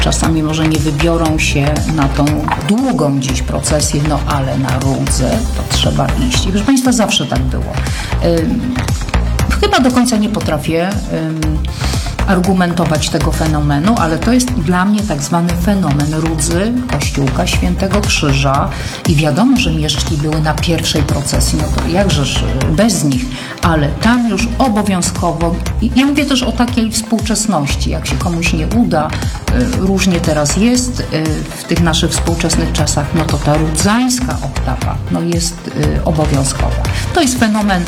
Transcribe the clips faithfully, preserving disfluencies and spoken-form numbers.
czasami może nie wybiorą się na tą długą dziś procesję, no ale na Rudze to trzeba iść. I proszę Państwa, zawsze tak było. Chyba do końca nie potrafię argumentować tego fenomenu, ale to jest dla mnie tak zwany fenomen Rudzy, Kościółka Świętego Krzyża i wiadomo, że mieszczki były na pierwszej procesji, no to jakżeż bez nich, ale tam już obowiązkowo, i ja mówię też o takiej współczesności, jak się komuś nie uda, różnie teraz jest w tych naszych współczesnych czasach, no to ta rudzańska oktawa no jest obowiązkowa. To jest fenomen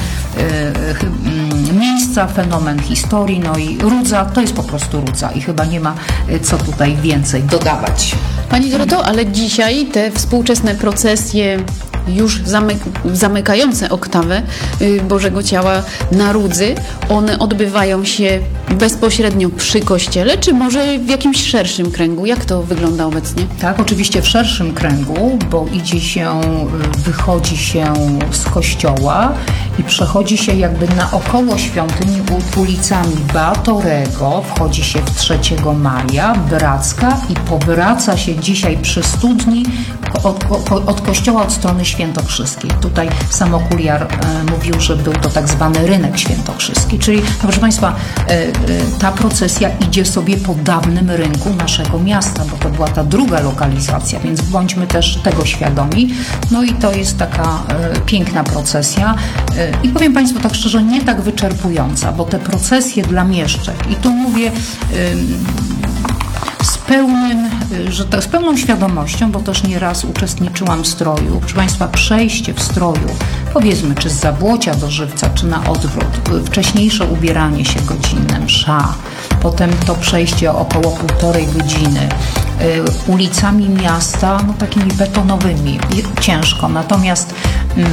miejsca, fenomen historii, no i Rudza to jest po prostu Rudza i chyba nie ma co tutaj więcej dodawać. Pani Doroto, ale dzisiaj te współczesne procesje już zamyk zamykające oktawę Bożego Ciała na Rudzy, one odbywają się bezpośrednio przy kościele, czy może w jakimś szerszym kręgu? Jak to wygląda obecnie? Tak, oczywiście w szerszym kręgu, bo idzie się, wychodzi się z kościoła i przechodzi się jakby naokoło świątyni ulicami Batorego, wchodzi się w trzeciego maja, Bracka i powraca się dzisiaj przy studni od, od, od kościoła od strony świętokrzyskiej. Tutaj sam okuliar e, mówił, że był to tak zwany rynek świętokrzyski, czyli no, proszę Państwa, e, e, ta procesja idzie sobie po dawnym rynku naszego miasta, bo to była ta druga lokalizacja, więc bądźmy też tego świadomi. No i to jest taka e, piękna procesja e, i powiem Państwu tak szczerze, nie tak wyczerpująca, bo te procesje dla mieszczek, i tu mówię e, z pełnym, że to z pełną świadomością, bo też nieraz uczestniczyłam w stroju. Proszę Państwa, przejście w stroju, powiedzmy, czy z Zabłocia do Żywca, czy na odwrót, wcześniejsze ubieranie się godzinne, msza, potem to przejście około półtorej godziny, y, ulicami miasta, no takimi betonowymi, ciężko, natomiast y,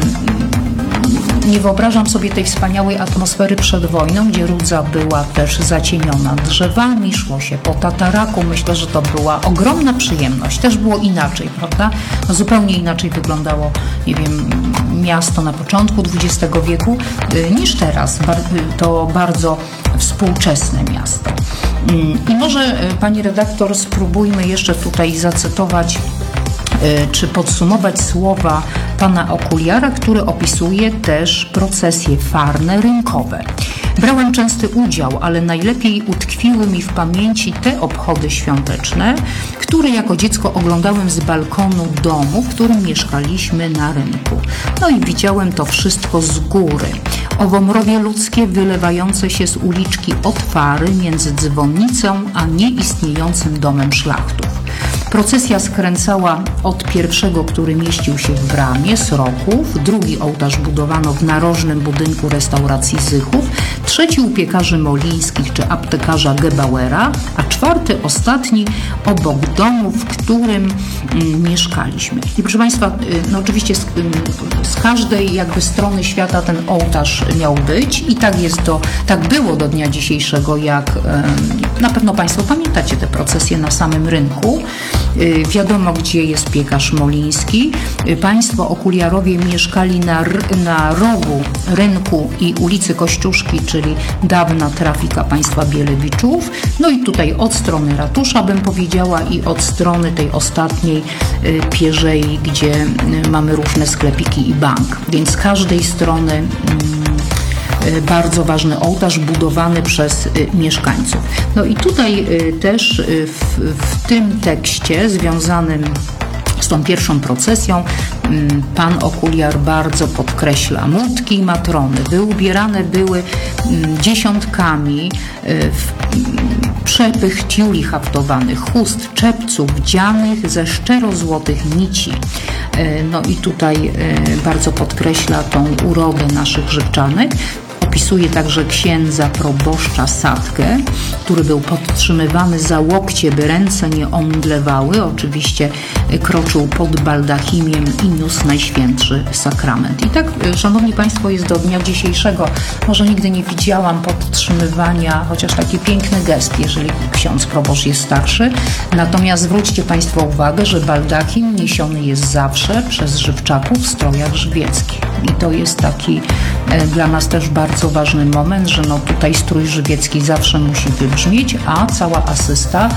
nie wyobrażam sobie tej wspaniałej atmosfery przed wojną, gdzie Rudza była też zacieniona drzewami, szło się po tataraku. Myślę, że to była ogromna przyjemność. Też było inaczej, prawda? No, zupełnie inaczej wyglądało, nie wiem, miasto na początku dwudziestego wieku niż teraz. To bardzo współczesne miasto. I może, pani redaktor, spróbujmy jeszcze tutaj zacytować czy podsumować słowa pana okuliara, który opisuje też procesje farne rynkowe. Brałem częsty udział, ale najlepiej utkwiły mi w pamięci te obchody świąteczne, które jako dziecko oglądałem z balkonu domu, w którym mieszkaliśmy na rynku. No i widziałem to wszystko z góry. Owomrowie ludzkie wylewające się z uliczki Otwary między dzwonnicą a nieistniejącym domem szlachtów. Procesja skręcała od pierwszego, który mieścił się w bramie, Sroków, drugi ołtarz budowano w narożnym budynku restauracji Zychów, trzeci u piekarzy Molińskich czy aptekarza Gebauera, a czwarty, ostatni obok domu, w którym mm, mieszkaliśmy. I proszę Państwa, no oczywiście z, z każdej jakby strony świata ten ołtarz miał być i tak jest to, tak było do dnia dzisiejszego, jak na pewno Państwo pamiętacie te procesje na samym rynku. Wiadomo, gdzie jest piekarz Moliński. Państwo okuliarowie mieszkali na, na rogu rynku i ulicy Kościuszki, czyli dawna trafika państwa Bielewiczów. No i tutaj od strony ratusza, bym powiedziała, i od strony tej ostatniej Pierzei, gdzie mamy różne sklepiki i bank. Więc z każdej strony bardzo ważny ołtarz budowany przez mieszkańców. No i tutaj też w, w tym tekście związanym z tą pierwszą procesją pan okuliar bardzo podkreśla. Młotki i matrony wyubierane były dziesiątkami w przepych tiuli haftowanych, chust, czepców wdzianych ze szczerozłotych nici. No i tutaj bardzo podkreśla tą urodę naszych żywczanek. Opisuje także księdza proboszcza Sadkę, który był podtrzymywany za łokcie, by ręce nie omdlewały. Oczywiście kroczył pod baldachimiem i niósł Najświętszy Sakrament. I tak, szanowni Państwo, jest do dnia dzisiejszego. Może nigdy nie widziałam podtrzymywania, chociaż taki piękny gest, jeżeli ksiądz proboszcz jest starszy. Natomiast zwróćcie Państwo uwagę, że baldachim niesiony jest zawsze przez żywczaków w strojach żywieckich. I to jest taki e, dla nas też bardzo ważny moment, że no tutaj strój żywiecki zawsze musi wybrzmieć, a cała asysta